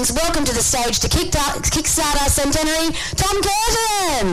friends, welcome to the stage to kickstart our centenary, Tom Curtin.